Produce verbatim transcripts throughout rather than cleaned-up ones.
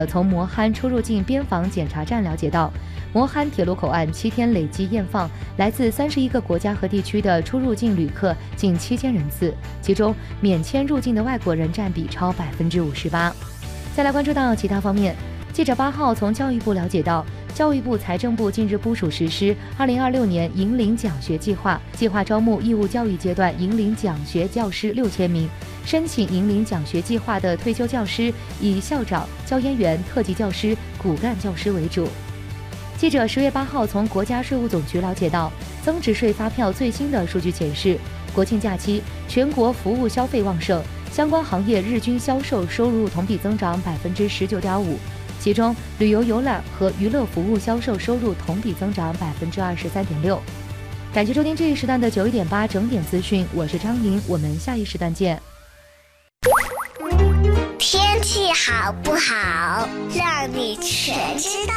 从磨憨出入境边防检查站了解到，磨憨铁路口岸七天累计验放来自三十一个国家和地区的出入境旅客近七千人次，其中免签入境的外国人占比超百分之五十八。再来关注到其他方面，记者八号从教育部了解到，教育部、财政部近日部署实施二零二六年银领奖学计划，计划招募义务教育阶段银领奖学教师六千名。申请银领奖学计划的退休教师以校长、教研员、特级教师、骨干教师为主。记者十月八号从国家税务总局了解到，增值税发票最新的数据显示，国庆假期全国服务消费旺盛，相关行业日均销售收入同比增长百分之十九点五，其中旅游游览和娱乐服务销售收入同比增长百分之二十三点六。感谢收听这一时段的九一点八整点资讯，我是张莹，我们下一时段见。 天气好不好，让你全知道。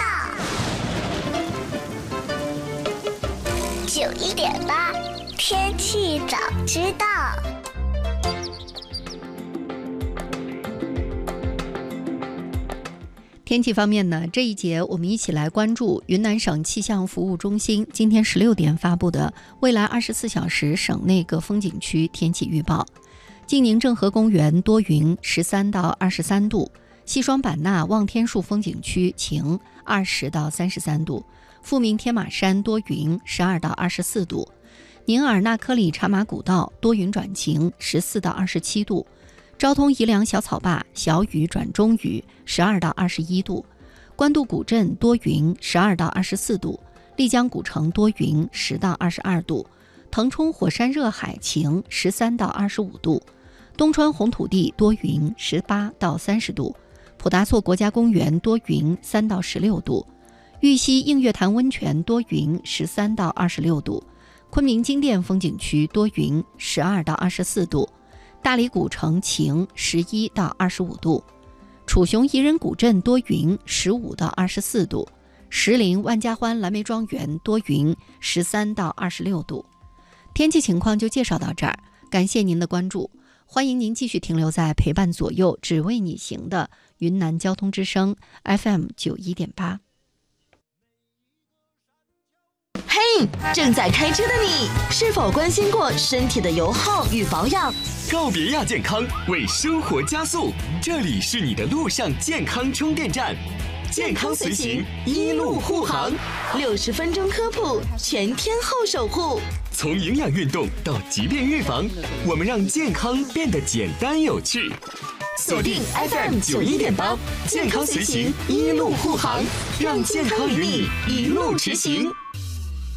九一点八，天气早知道。 天气方面呢，这一节我们一起来关注云南省气象服务中心今天十六点发布的未来二十四小时省内各风景区天气预报。晋宁郑和公园多云，十三到二十三度；西双版纳望天树风景区晴，二十到三十三度；富民天马山多云，十二到二十四度；宁尔纳科里茶马古道多云转晴，十四到二十七度；昭通宜良小草坝小雨转中雨，十二到二十一度；官渡古镇多云，十二到二十四度；丽江古城多云，十到二十二度；腾冲火山热海晴，十三到二十五度；东川红土地多云，十八到三十度；普达措国家公园多云，三到十六度；玉溪映月潭温泉多云，十三到二十六度；昆明金殿风景区多云，十二到二十四度；大理古城晴，十一到二十五度；楚雄宜人古镇多云，十五到二十四度；石林万家欢蓝莓庄园多云，十三到二十六度。天气情况就介绍到这儿，感谢您的关注，欢迎您继续停留在陪伴左右只为你行的云南交通之声 F M 九一点八。 嘿，正在开车的你，是否关心过身体的油耗与保养？ 告别亚健康，为生活加速，这里是你的路上健康充电站。健康随行，一路护航， 六十分钟科普，全天候守护。 从营养运动到疾病预防，我们让健康变得简单有趣。锁定 F M 九一点八，健康随行，一路护航，让健康与你一路驰行。